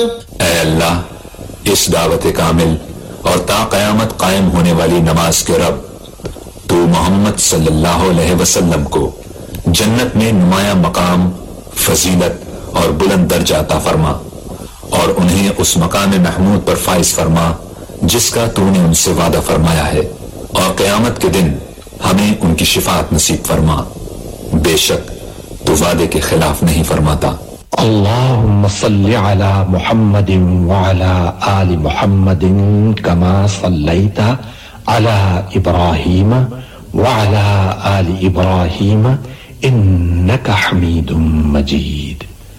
ऐ अल्लाह, इस दावत कामिल और ता क़यामत कायम होने वाली नमाज के रब, तू मोहम्मद सल्लल्लाहु अलैहि वसल्लम को जन्नत में नुमाया मकाम, फजीलत और बुलंद दर्जा अता फरमा और उन्हें उस मकाम महमूद पर फाइज फरमा जिसका तूने उनसे वादा फरमाया है, और क़यामत के दिन हमें उनकी शिफाअत नसीब फरमा। बेशक तू वादे के खिलाफ नहीं फरमाता। अल्लाहुम्मा सल्लि अला मुहम्मदिन व अला आलि मुहम्मदिन कमा सल्लैता अला इब्राहीम व अला आलि इब्राहीम इन्नका हमीदुम मजीद।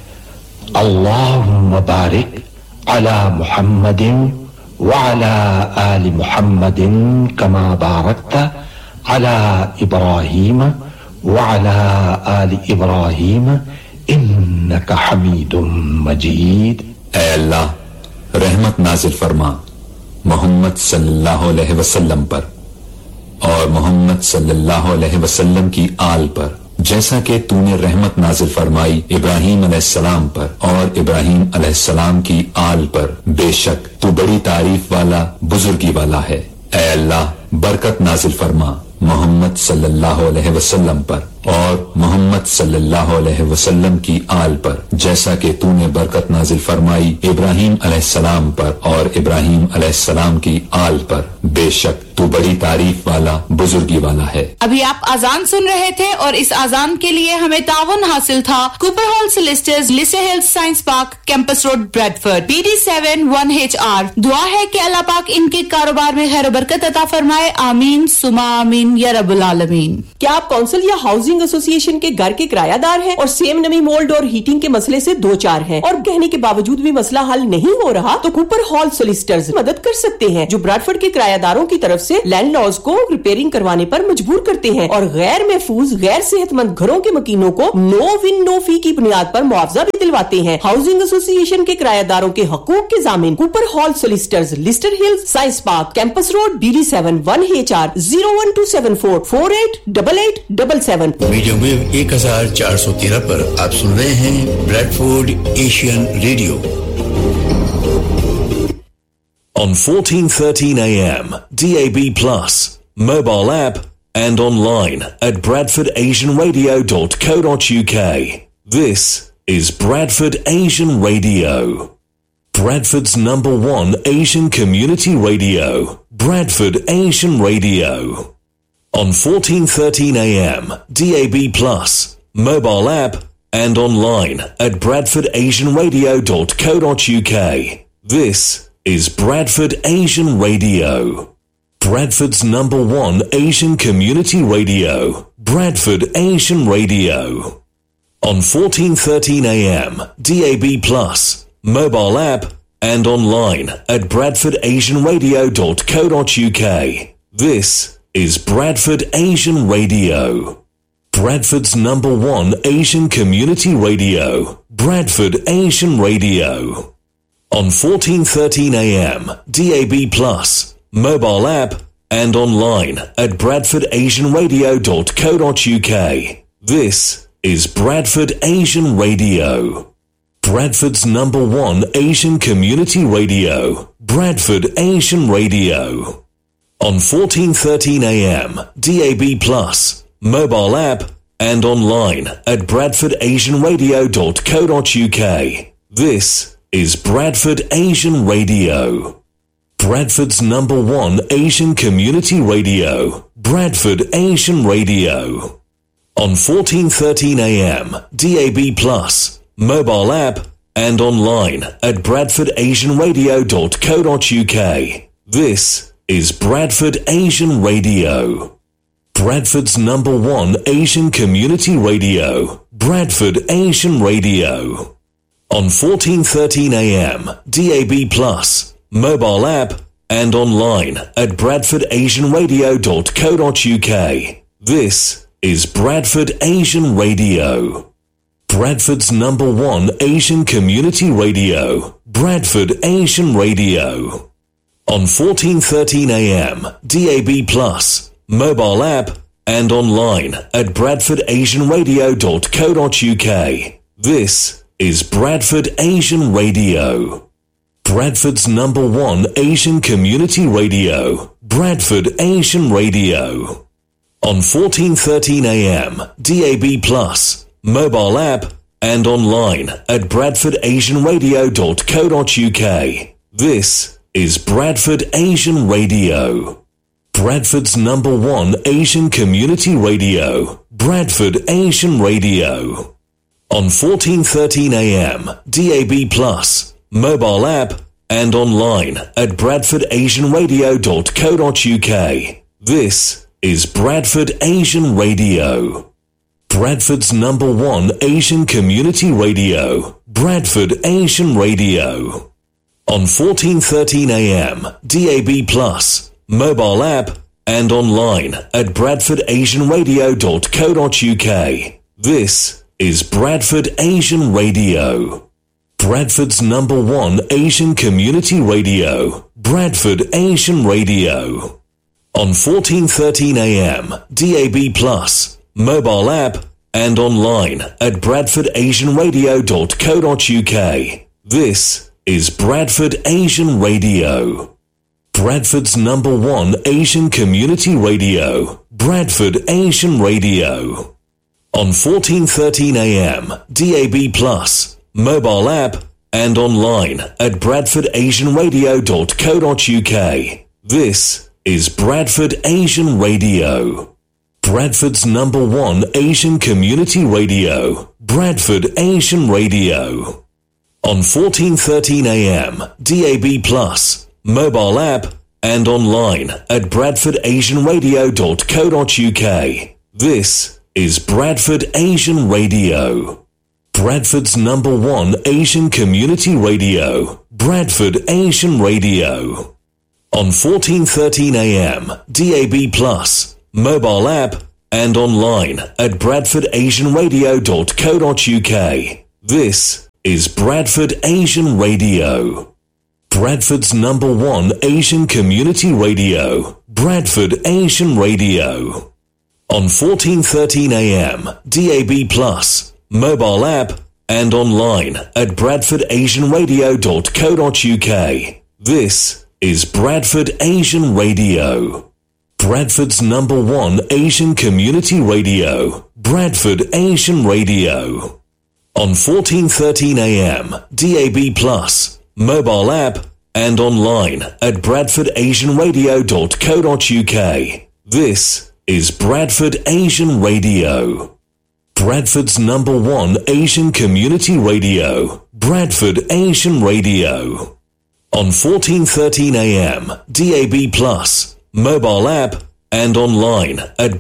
अल्लाहुम्मा बारिक अला मुहम्मदिन व अला आलि मुहम्मदिन कमा बारकता अला इब्राहीम व अला आलि इब्राहीम इन्नका हमीदुम मजीद। ऐ अल्लाह, रहमत नाजिल फरमा मोहम्मद सल्लल्लाहु अलैहि वसल्लम पर और मोहम्मद सल्लल्लाहु अलैहि वसल्लम की आल पर, जैसा कि तूने रहमत नाजिल फरमाई इब्राहीम अलैहिस्सलाम पर और इब्राहीम अलैहिस्सलाम की आल पर। बेशक तू बड़ी तारीफ वाला, बुजुर्गी वाला है। ऐ अल्लाह, बरकत नाजिल फरमा मोहम्मद सल्लल्लाहु अलैहि वसल्लम पर और मोहम्मद सल्लल्लाहु अलैहि वसल्लम की आल पर, जैसा कि तूने बरकत नाजिल फरमाई इब्राहीम अलैहिस्सलाम पर और इब्राहीम अलैहिस्सलाम की आल पर। बेशक तू बड़ी तारीफ वाला, बुजुर्गी वाला है। अभी आप आजान सुन रहे थे और इस आजान के लिए हमें ताउन हासिल था Cooper hall solicitors, Leicester hills science park, campus road, Bradford, BD7 1HR। दुआ है कि अल्लाह पाक इनके कारोबार में खैर बरकत अता फरमाए। आमीन सुमा आमीन या रब्बुल आलमीन। क्या आप काउंसिल या हाउसिंग एसोसिएशन के घर के किरायादार हैं और सेम नमी, मोल्ड और हीटिंग के मसले से दो चार हैं और कहने के बावजूद भी मसला हल नहीं हो रहा? तो कूपर हॉल सोलिसिटर्स मदद कर सकते हैं, जो ब्रैडफोर्ड के किरायादारों की तरफ से लैंडलॉर्ड्स को रिपेयरिंग करवाने पर मजबूर करते हैं और गैर महफूज, गैर सेहतमंद घरों के मकीनों को नो विन नो फी की बुनियाद पर मुआवजा भी दिलवाते हैं। हाउसिंग एसोसिएशन के किरायादारों के हकूक के जामिन Cooper hall solicitors, Leicester hills science park, campus road, BD7 1HR 01274488877। Medium wave 1413 पर आप सुन रहे हैं Bradford Asian radio. On 1413 AM, DAB+, mobile app and online at bradfordasianradio.co.uk. This is Bradford Asian Radio. Bradford's #1 Asian community radio. Bradford Asian Radio. On 1413 AM, DAB+, mobile app and online at bradfordasianradio.co.uk. This is Bradford Asian Radio. Bradford's #1 Asian community radio. Bradford Asian Radio. On 1413 AM, DAB+, mobile app and online at bradfordasianradio.co.uk. This is Bradford Asian Radio. Bradford's #1 Asian community radio. Bradford Asian Radio. On 1413 AM, DAB+, mobile app and online at bradfordasianradio.co.uk. This is Bradford Asian Radio. Bradford's #1 Asian community radio. Bradford Asian Radio. On 1413 AM, DAB+, mobile app and online at bradfordasianradio.co.uk. This is Bradford Asian Radio. Bradford's #1 Asian community radio. Bradford Asian Radio. On 1413 AM, DAB+, mobile app and online at bradfordasianradio.co.uk. This is Bradford Asian Radio. Bradford's #1 Asian community radio. Bradford Asian Radio. On 1413 AM, DAB+, mobile app and online at bradfordasianradio.co.uk. This is Bradford Asian Radio. Bradford's #1 Asian community radio. Bradford Asian Radio. On 1413 AM, DAB+, mobile app and online at bradfordasianradio.co.uk. This is Bradford Asian Radio. Bradford's #1 Asian community radio, Bradford Asian Radio. On 1413 AM, DAB+, mobile app, and online at bradfordasianradio.co.uk. This is Bradford Asian Radio. Bradford's #1 Asian community radio, Bradford Asian Radio. On 1413 AM, DAB+, mobile app, and online at bradfordasianradio.co.uk. This is Bradford Asian Radio. Bradford's #1 Asian community radio, Bradford Asian Radio. On 1413 AM, DAB+, mobile app, and online at bradfordasianradio.co.uk. This is Bradford Asian Radio. Bradford's #1 Asian community radio, Bradford Asian Radio. On 1413 AM, DAB+, mobile app, and online at bradfordasianradio.co.uk. This is Bradford Asian Radio. Bradford's #1 Asian community radio, Bradford Asian Radio. On 1413 AM, DAB+, mobile app, and online at bradfordasianradio.co.uk. This is Bradford Asian Radio. Bradford's #1 Asian community radio, Bradford Asian Radio. On 1413 AM, DAB+, mobile app, and online at bradfordasianradio.co.uk. This is Bradford Asian Radio. Bradford's #1 Asian community radio, Bradford Asian Radio. On 1413 AM, DAB+, mobile app, and online at bradfordasianradio.co.uk. This is Bradford Asian Radio. Bradford's #1 Asian community radio, Bradford Asian Radio. On 1413 AM, DAB+, mobile app, and online at bradfordasianradio.co.uk. This is Bradford Asian Radio. Bradford's #1 Asian community radio, Bradford Asian Radio. On 1413 AM, DAB+, mobile app, and online at bradfordasianradio.co.uk. This is Bradford Asian Radio. Bradford's #1 Asian community radio, Bradford Asian Radio. On 1413 AM, DAB+, mobile app, and online at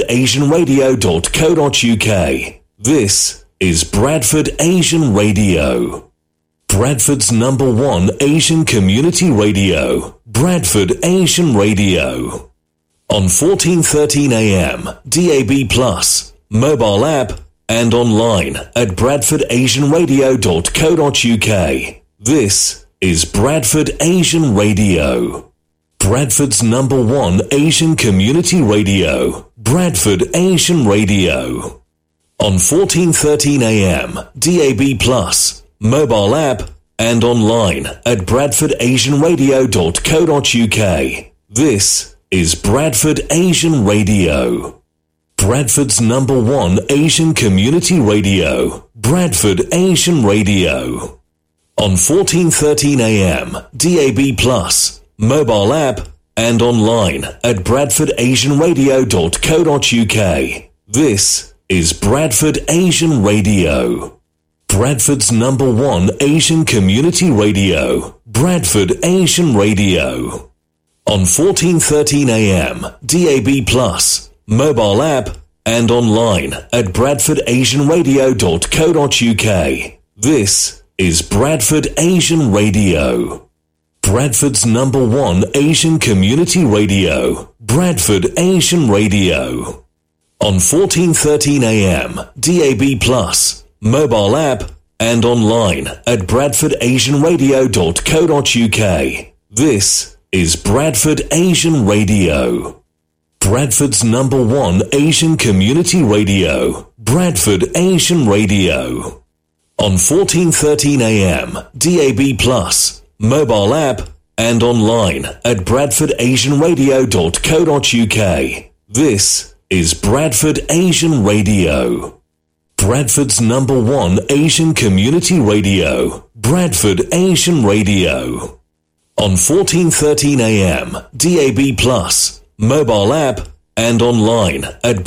bradfordasianradio.co.uk. This is Bradford Asian Radio. Bradford's #1 Asian community radio, Bradford Asian Radio. On 1413 AM, DAB+, mobile app, and online at bradfordasianradio.co.uk. This is Bradford Asian Radio. Bradford's #1 Asian community radio, Bradford Asian Radio. On 1413 AM, DAB+, mobile app, and online at bradfordasianradio.co.uk. This is Bradford Asian Radio. Bradford's #1 Asian community radio, Bradford Asian Radio. On 1413 AM, DAB+, mobile app, and online at bradfordasianradio.co.uk. This is Bradford Asian Radio. Bradford's #1 Asian community radio, Bradford Asian Radio. On 1413 AM, DAB+, mobile app, and online at bradfordasianradio.co.uk. This is Bradford Asian Radio. Bradford's #1 Asian community radio, Bradford Asian Radio. On 1413 AM, DAB+, mobile app, and online at bradfordasianradio.co.uk. This is Bradford Asian Radio. Bradford's #1 Asian community radio, Bradford Asian Radio. On 1413 AM, DAB+, mobile app and online at bradfordasianradio.co.uk. This is Bradford Asian Radio. Bradford's #1 Asian community radio, Bradford Asian Radio. On 1413 AM, DAB+, mobile app and online at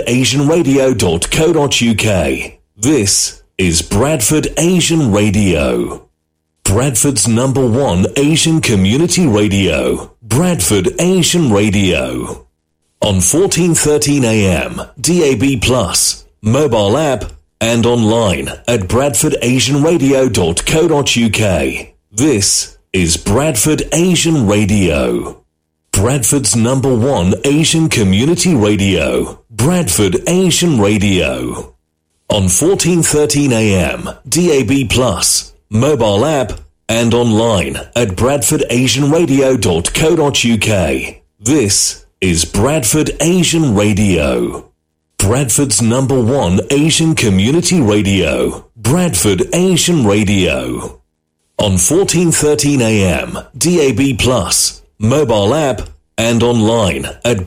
bradfordasianradio.co.uk. This is Bradford Asian Radio. Bradford's #1 Asian community radio, Bradford Asian Radio. On 1413 AM, DAB+, mobile app and online at bradfordasianradio.co.uk. This is Bradford Asian Radio. Bradford's #1 Asian community radio, Bradford Asian Radio. On 1413 AM, DAB+, mobile app and online at bradfordasianradio.co.uk. This is Bradford Asian Radio. Bradford's #1 Asian community radio, Bradford Asian Radio. On 1413 AM, DAB+, mobile app and online at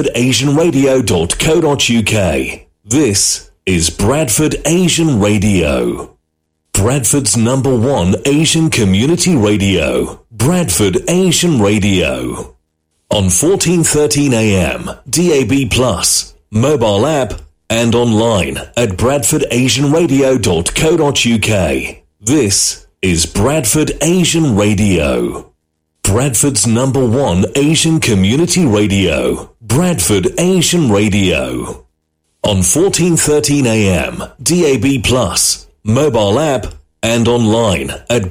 bradfordasianradio.co.uk. This is Bradford Asian Radio. Bradford's #1 Asian community radio, Bradford Asian Radio. On 1413 AM, DAB+, mobile app and online at bradfordasianradio.co.uk. This is Bradford Asian Radio. Bradford's #1 Asian community radio, Bradford Asian Radio. On 1413 AM, DAB+, mobile app and online at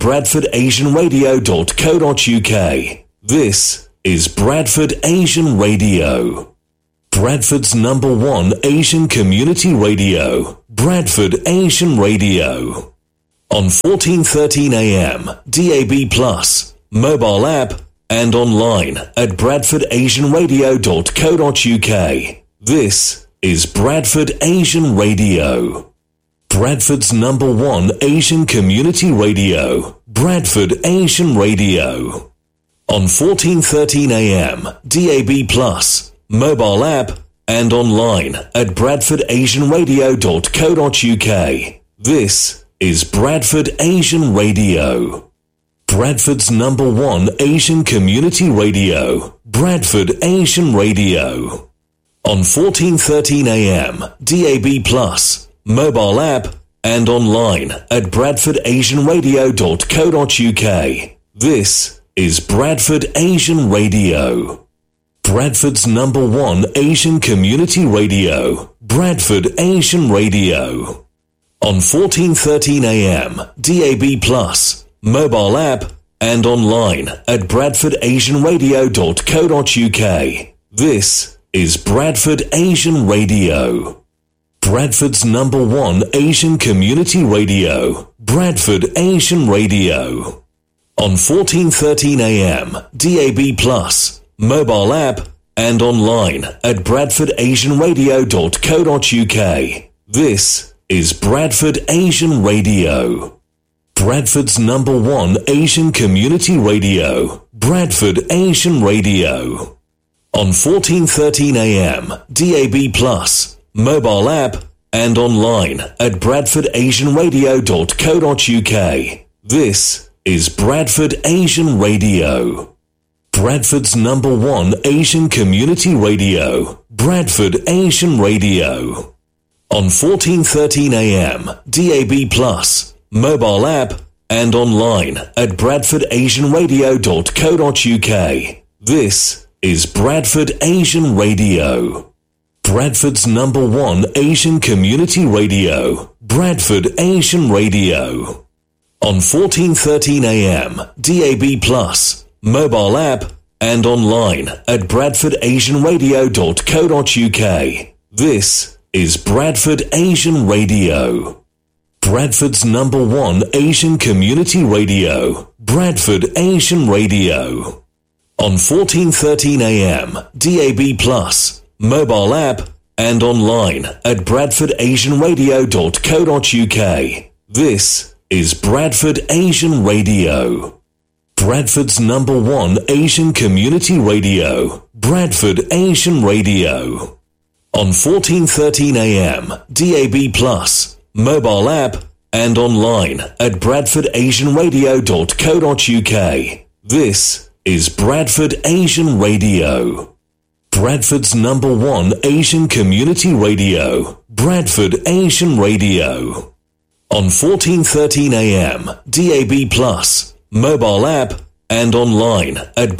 bradfordasianradio.co.uk. This is Bradford Asian Radio. Bradford's #1 Asian community radio, Bradford Asian Radio. On 1413 AM, DAB+, mobile app and online at bradfordasianradio.co.uk. This is Bradford Asian Radio. Bradford's #1 Asian community radio, Bradford Asian Radio. On 1413 AM, DAB+, mobile app and online at bradfordasianradio.co.uk. This is Bradford Asian Radio. Bradford's #1 Asian community radio, Bradford Asian Radio. On 1413 AM, DAB+, mobile app and online at bradfordasianradio.co.uk. This is Bradford Asian Radio. Bradford's #1 Asian community radio, Bradford Asian Radio. On 1413 AM, DAB+, mobile app and online at bradfordasianradio.co.uk. This is Bradford Asian Radio. Bradford's #1 Asian community radio, Bradford Asian Radio. On 1413 AM, DAB+, mobile app and online at bradfordasianradio.co.uk. This is Bradford Asian Radio. Bradford's #1 Asian community radio, Bradford Asian Radio. On 1413 AM, DAB+, mobile app and online at bradfordasianradio.co.uk. This is Bradford Asian Radio. Bradford's #1 Asian community radio, Bradford Asian Radio. On 1413 AM, DAB+, mobile app and online at bradfordasianradio.co.uk. This is Bradford Asian Radio. Bradford's #1 Asian community radio, Bradford Asian Radio. On 1413 AM, DAB+, mobile app and online at bradfordasianradio.co.uk. This is Bradford Asian Radio. Bradford's #1 Asian community radio, Bradford Asian Radio. On 1413 AM, DAB+, mobile app and online at bradfordasianradio.co.uk. This is Bradford Asian Radio. Bradford's #1 Asian community radio, Bradford Asian Radio. On 1413 AM, DAB+, mobile app, and online at bradfordasianradio.co.uk. This is Bradford Asian Radio. Bradford's #1 Asian community radio, Bradford Asian Radio. On 1413 AM, DAB+, mobile app, and online at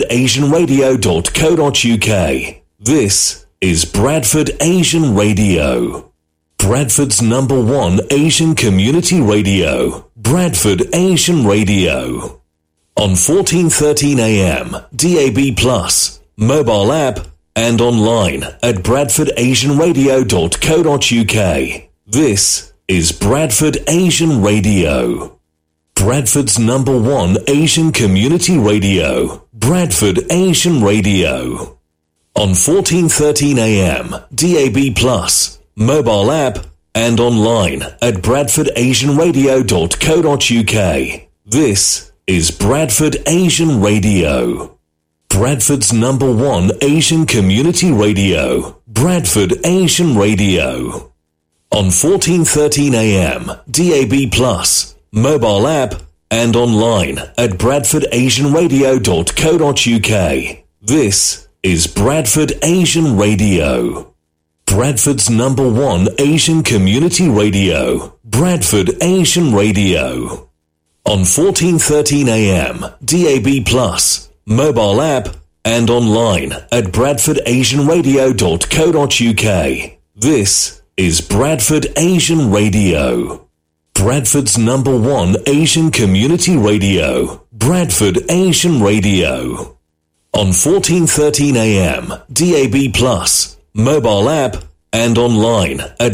bradfordasianradio.co.uk. This is Bradford Asian Radio. Bradford's #1 Asian community radio, Bradford Asian Radio. On 1413 AM, DAB+, mobile app, and online at bradfordasianradio.co.uk. This is Bradford Asian Radio. Bradford's #1 Asian community radio, Bradford Asian Radio. On 1413 AM, DAB+, mobile app, and online at bradfordasianradio.co.uk. This is Bradford Asian Radio. Bradford's #1 Asian community radio, Bradford Asian Radio. On 1413 AM, DAB+, mobile app, and online at bradfordasianradio.co.uk. This is Bradford Asian Radio. Bradford's #1 Asian community radio, Bradford Asian Radio. On 1413 AM, DAB+, mobile app, and online at bradfordasianradio.co.uk. This is Bradford Asian Radio. Bradford's #1 Asian community radio, Bradford Asian Radio. On 1413 AM, DAB+, mobile app, and online at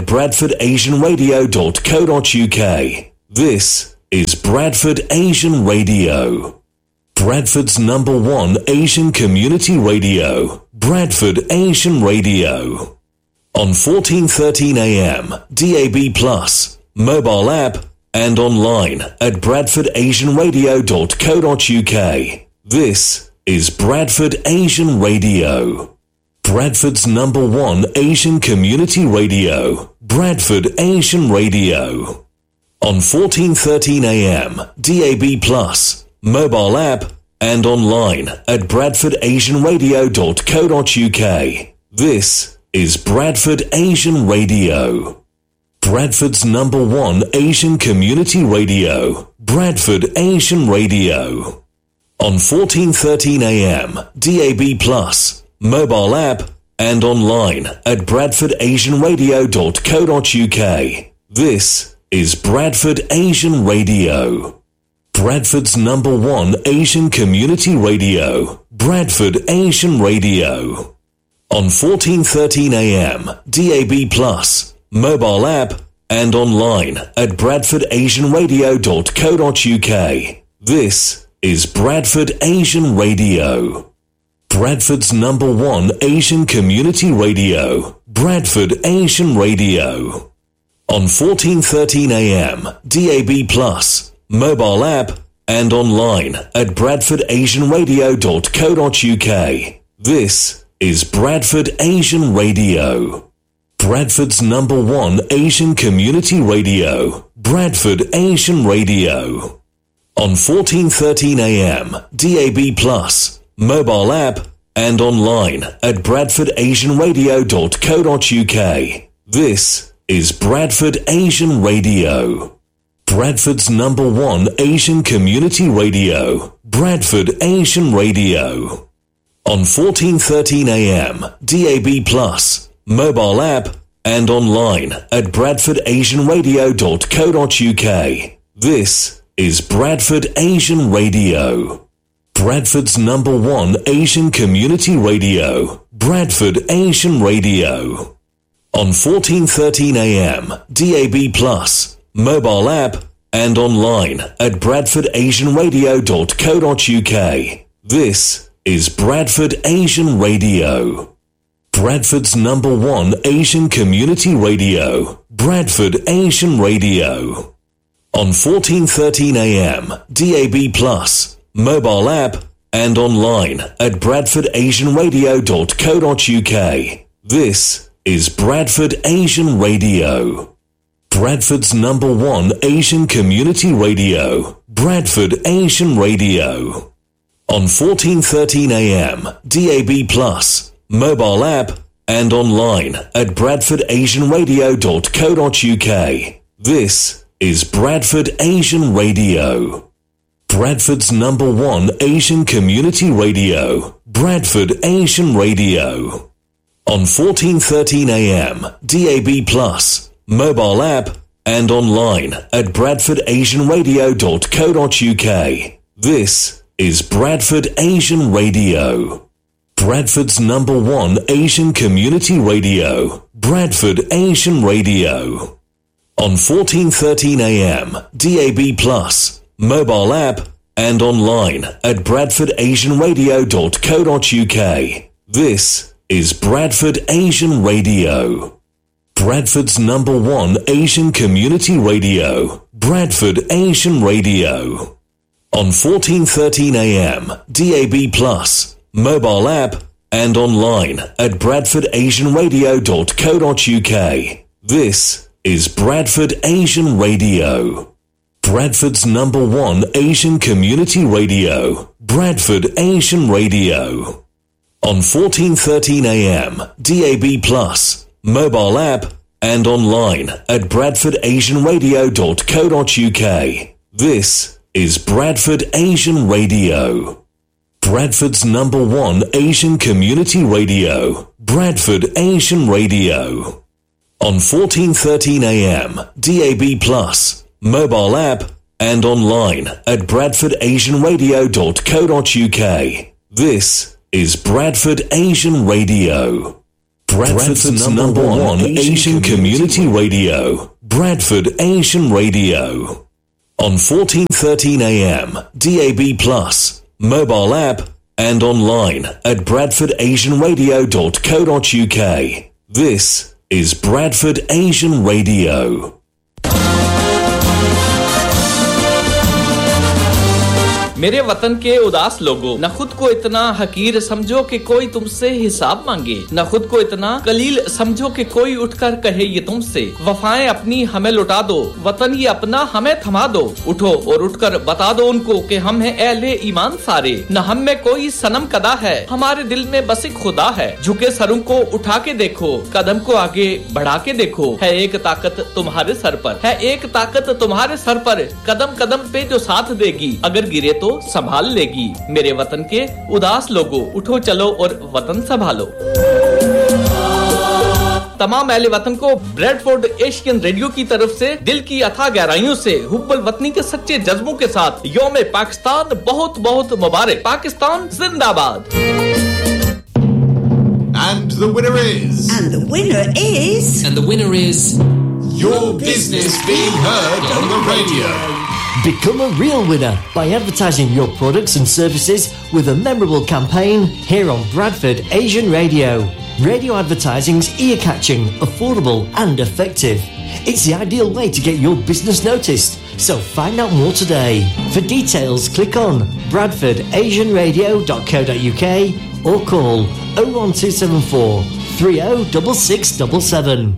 bradfordasianradio.co.uk. This is Bradford Asian Radio. Bradford's #1 Asian community radio, Bradford Asian Radio. On 1413 AM, DAB+, mobile app, and online at bradfordasianradio.co.uk. This is Bradford Asian Radio. Bradford's #1 Asian community radio, Bradford Asian Radio. On 1413 AM, DAB+, mobile app, and online at bradfordasianradio.co.uk. This is Bradford Asian Radio. Bradford's #1 Asian community radio, Bradford Asian Radio. On 1413 AM, DAB+, mobile app, and online at bradfordasianradio.co.uk. This is Bradford Asian Radio. Bradford's #1 Asian community radio, Bradford Asian Radio. On 1413 AM, DAB+, mobile app, and online at bradfordasianradio.co.uk. This is Bradford Asian Radio. Bradford's #1 Asian community radio, Bradford Asian Radio. On 1413 AM, DAB+, mobile app, and online at bradfordasianradio.co.uk. This is Bradford Asian Radio. Bradford's #1 Asian community radio, Bradford Asian Radio. On 1413 AM, DAB+, mobile app, and online at bradfordasianradio.co.uk. This is Bradford Asian Radio. Bradford's #1 Asian community radio, Bradford Asian Radio. On 1413 AM, DAB+, mobile app, and online at bradfordasianradio.co.uk. This is Bradford Asian Radio. Bradford's #1 Asian community radio, Bradford Asian Radio. On 1413 AM, DAB+, mobile app, and online at bradfordasianradio.co.uk. This is Bradford Asian Radio. Bradford's #1 Asian community radio, Bradford Asian Radio. On 1413 AM, DAB+, mobile app and online at bradfordasianradio.co.uk. This is Bradford Asian Radio. Bradford's #1 Asian community radio. Bradford Asian Radio. On 1413 AM, DAB+, mobile app and online at bradfordasianradio.co.uk. This is Bradford Asian Radio. Bradford's #1 Asian community radio. Bradford Asian Radio. On 1413 AM, DAB+, mobile app and online at bradfordasianradio.co.uk. This is Bradford Asian Radio. Bradford's #1 Asian community radio. Bradford Asian Radio. On 1413 AM, DAB+, mobile app and online at bradfordasianradio.co.uk. This is Bradford Asian Radio. Bradford's #1 Asian community radio. Bradford Asian Radio. On 1413 AM, DAB+, mobile app and online at bradfordasianradio.co.uk. This is Bradford Asian Radio. Bradford's #1 Asian community radio. Bradford Asian Radio. On 1413 AM, DAB+, mobile app and online at bradfordasianradio.co.uk. This is Bradford Asian Radio. Bradford's #1 Asian community radio. Bradford Asian Radio. On 1413 AM, DAB+, mobile app and online at bradfordasianradio.co.uk. This is Bradford Asian Radio. Bradford's #1 Asian community radio. Bradford Asian Radio. On 1413 AM, DAB+, mobile app and online at bradfordasianradio.co.uk. This is Bradford Asian Radio. मेरे वतन के उदास लोगों, न खुद को इतना हकीर समझो कि कोई तुमसे हिसाब मांगे, न खुद को इतना कलील समझो कि कोई उठकर कहे ये तुमसे वफाएं अपनी हमें लुटा दो, वतन ये अपना हमें थमा दो। उठो और उठकर बता दो उनको कि हम हैं अहले ईमान सारे, न हम में कोई सनम कदा है, हमारे दिल में बस एक खुदा है। झुके सरों को उठा के देखो, कदम को आगे बढ़ा के देखो, है एक ताकत तुम्हारे सर पर, है एक ताकत तुम्हारे सर पर, कदम कदम पे जो साथ देगी, अगर गिरे तो संभाल लेगी। मेरे वतन के उदास लोगों, उठो चलो और वतन संभालो। तमाम अहले वतन को ब्रैडफोर्ड एशियन रेडियो की तरफ से दिल की अथाह गहराइयों से हुब्बुल वतनी के सच्चे जज्बों के साथ यौम पाकिस्तान बहुत बहुत मुबारक। पाकिस्तान जिंदाबाद। And the winner is your business being heard on the radio. Become a real winner by advertising your products and services with a memorable campaign here on Bradford Asian Radio. Radio advertising's ear-catching, affordable and effective. It's the ideal way to get your business noticed. So find out more today. For details, click on bradfordasianradio.co.uk or call 01274 306677.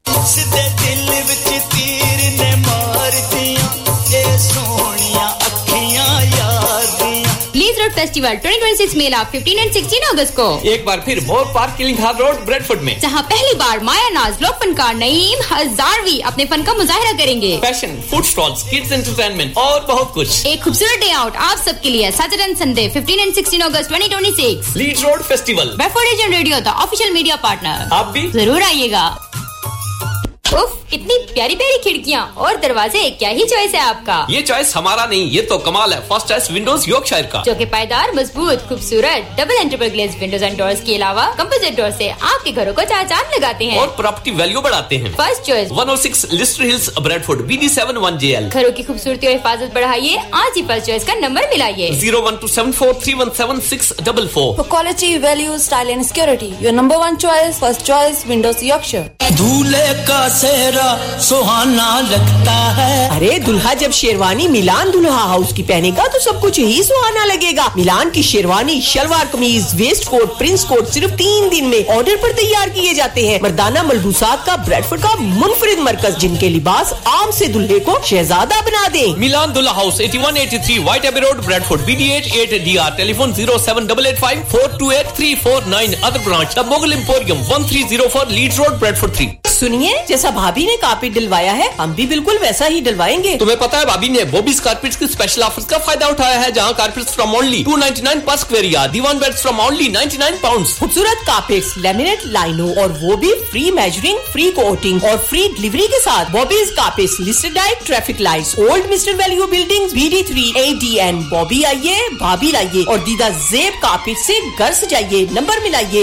Festival 2026 मेला 15 और 16 अगस्त को एक बार फिर मोर park किलिंगहाल road Bradford में, जहां पहली बार माया नाज लोक फनकार नईम हजारवी अपने फन का मुजाहिरा करेंगे। Fashion, food stalls, kids entertainment और बहुत कुछ। एक खूबसूरत डे आउट आप सबके लिए सैटरडे एंड संडे 15 और 16 अगस्त 2026 Leeds road festival. Bradford Asian radio the official media partner. आप भी जरूर आइएगा। उफ, इतनी प्यारी प्यारी खिड़कियाँ और दरवाजे, क्या ही चॉइस है आपका। ये चॉइस हमारा नहीं, ये तो कमाल है फर्स्ट चॉइस विंडोज यॉर्कशायर का, जो कि पायदार, मजबूत, खूबसूरत double एंट्रेबल glaze Windows and doors के अलावा कंपोजिट डोर से आपके घरों को चार चांद लगाते हैं और प्रॉपर्टी वैल्यू बढ़ाते हैं। First choice 106 Leicester hills Bradford BD7 1JL। घरों की खूबसूरती और हिफाजत बढ़ाइए, आज ही फर्स्ट चॉइस का number मिलाइए 01274317644। For quality, value, style and security, your number one choice, first choice, Windows Yorkshire. दूल्हे का सेहरा बड़ा सुहाना लगता है। अरे दुल्हा जब शेरवानी मिलान दुल्हा हाउस की पहनेगा तो सब कुछ ही सुहाना लगेगा। मिलान की शेरवानी, शलवार कमीज, वेस्ट कोट, प्रिंस कोट सिर्फ 3 दिन में ऑर्डर पर तैयार किए जाते हैं। मर्दाना मलबूसात का ब्रेडफोर्ड का मुनफरिद मरकज, जिनके लिबास आम से दुल्हे को शहजादा बना दे। मिलान दुल्हा house 8183 white AB road, Bradford, BD8 8DR, telephone 07885428349। Other branch the Mughal emporium 1304 Leeds road, Bradford 3। सुनिए, जैसा भाभी ने कारपेट डलवाया है हम भी बिल्कुल वैसा ही डलवाएंगे। तुम्हें पता है भाभी ने बॉबीज कारपेट्स की स्पेशल ऑफर्स का फायदा उठाया है, जहां कारपेट्स फ्रॉम ओनली 299 पर square yard, Diwan beds from only 99 pounds. खूबसूरत कारपेट्स, लैमिनेट लाइनों और वो भी फ्री मेजरिंग, फ्री कोटिंग और फ्री डिलीवरी के साथ। Bobby's carpets listed at traffic lights, old mister value building, BD3 ADN। Bobby आइए, भाभी लाइए और दीदा जेब कारपेट से घर सजाइए। नंबर मिलाइए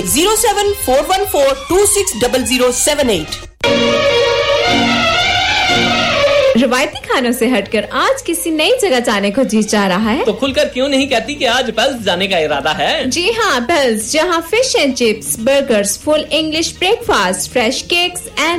07414260078। रवायती खानों से हटकर आज किसी नई जगह जाने को जी चाह रहा है तो खुलकर क्यों नहीं कहती कि आज बेल्स जाने का इरादा है। जी हाँ, बेल्स, जहाँ fish and chips, burgers, full English breakfast, fresh cakes and